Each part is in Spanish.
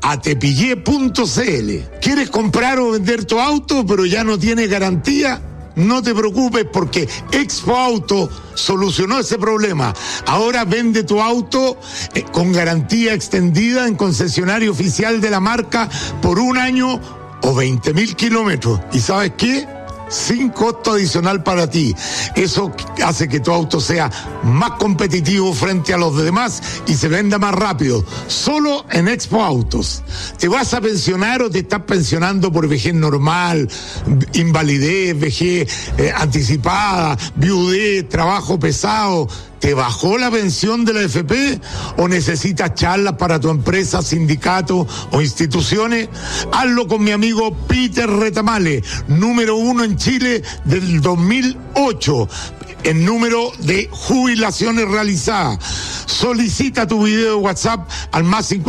a tepillé.cl. ¿Quieres comprar o vender tu auto pero ya no tiene garantía? No te preocupes porque Expo Auto solucionó ese problema. Ahora vende tu auto con garantía extendida en concesionario oficial de la marca por 1 año o 20.000 kilómetros. ¿Y sabes qué? Sin costo adicional para ti. Eso hace que tu auto sea más competitivo frente a los demás y se venda más rápido. Solo en Expo Autos. ¿Te vas a pensionar o te estás pensionando por vejez normal, invalidez, vejez anticipada, viudez, trabajo pesado? ¿Te bajó la pensión de la AFP o necesitas charlas para tu empresa, sindicato o instituciones? Hazlo con mi amigo Peter Retamale, número 1 en Chile del 2008 en número de jubilaciones realizadas. Solicita tu video de WhatsApp al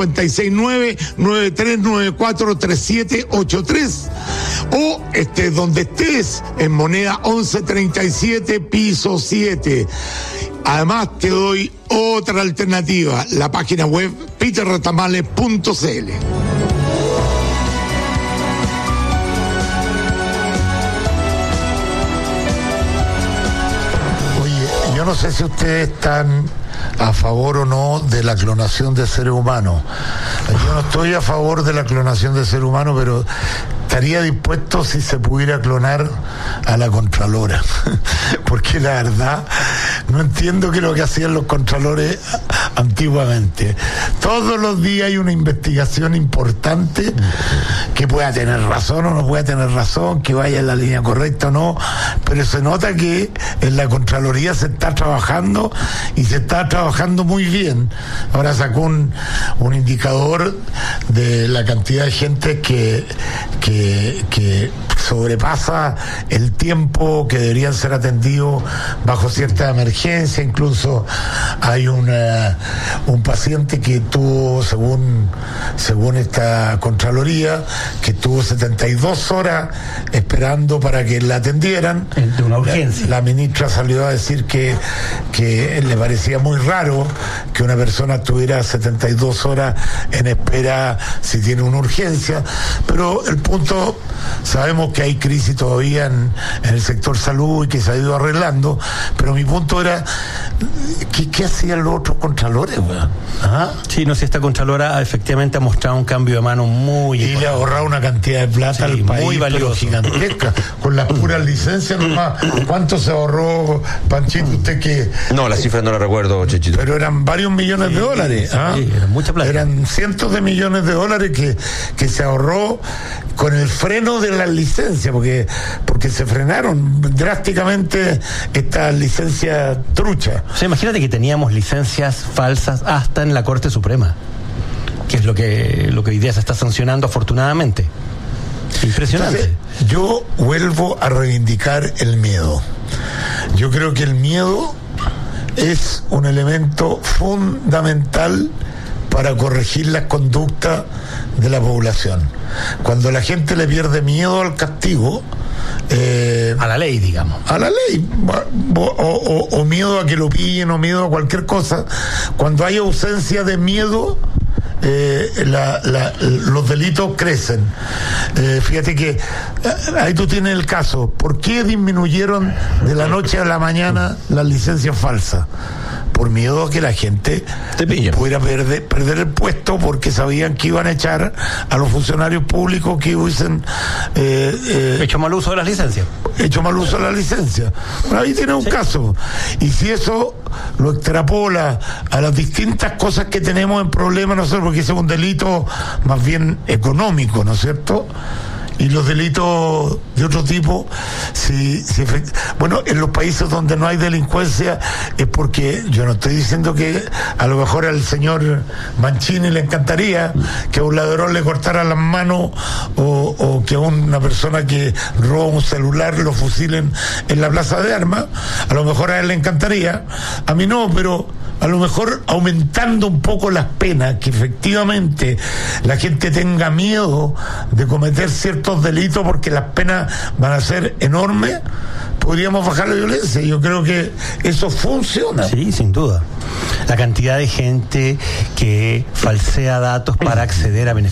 +569-9394-3783 o donde estés en moneda 1137 piso 7. Además te doy otra alternativa, la página web peterretamale.cl. Yo no sé si ustedes están a favor o no de la clonación de seres humanos. Yo no estoy a favor de la clonación de seres humanos, pero estaría dispuesto si se pudiera clonar a la Contralora. Porque la verdad, no entiendo qué es lo que hacían los contralores antiguamente. Todos los días hay una investigación importante que pueda tener razón o no pueda tener razón, que vaya en la línea correcta o no, pero se nota que en la Contraloría se está trabajando y se está trabajando muy bien. Ahora sacó un indicador de la cantidad de gente que sobrepasa el tiempo que deberían ser atendidos bajo cierta emergencia. Incluso hay un paciente que tuvo, según esta Contraloría, que estuvo 72 horas esperando para que la atendieran. De una urgencia. La ministra salió a decir que le parecía muy raro que una persona estuviera 72 horas en espera si tiene una urgencia, pero el punto, sabemos que hay crisis todavía en el sector salud y que se ha ido arreglando, pero mi punto era, ¿qué hacían los otros contralores? ¿Ah? Sí, no sé, esta Contralora efectivamente ha mostrado un cambio de mano muy y le ha ahorrado una cantidad de plata al país, muy valioso, gigantesca, con las puras licencias nomás. ¿Cuánto se ahorró, Panchito, usted que...? No, la cifra no la recuerdo, Chechito. Pero eran varios millones de dólares. Sí, era mucha plata. Eran cientos de millones de dólares que se ahorró con el freno de las licencias, porque se frenaron drásticamente estas licencias truchas. O sea, imagínate que teníamos licencias falsas hasta en la Corte Suprema, que es lo que hoy día se está sancionando, afortunadamente. Impresionante. Entonces, yo vuelvo a reivindicar el miedo. Yo creo que el miedo es un elemento fundamental para corregir las conductas de la población. Cuando la gente le pierde miedo al castigo, a la ley, digamos. A la ley, o miedo a que lo pillen, o miedo a cualquier cosa. Cuando hay ausencia de miedo, los delitos crecen. Fíjate que ahí tú tienes el caso. ¿Por qué disminuyeron de la noche a la mañana las licencias falsas? Por miedo a que la gente pudiera perder el puesto, porque sabían que iban a echar a los funcionarios públicos que hubiesen hecho mal uso de las licencias. Bueno, ahí tiene un caso. Y si eso lo extrapola a las distintas cosas que tenemos en problemas nosotros, porque ese es un delito más bien económico, ¿no es cierto? Y los delitos de otro tipo, bueno, en los países donde no hay delincuencia es porque, yo no estoy diciendo que a lo mejor al señor Mancini le encantaría que a un ladrón le cortaran las manos o que a una persona que roba un celular lo fusilen en la plaza de armas. A lo mejor a él le encantaría, a mí no, pero a lo mejor aumentando un poco las penas, que efectivamente la gente tenga miedo de cometer ciertos delitos porque las penas van a ser enormes, podríamos bajar la violencia. Yo creo que eso funciona. Sí, sin duda. La cantidad de gente que falsea datos para acceder a beneficios